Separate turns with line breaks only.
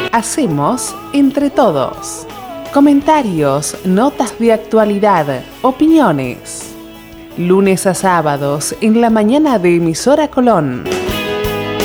Hacemos entre todos. Comentarios, notas de actualidad, opiniones. Lunes a sábados en la mañana de Emisora Colón.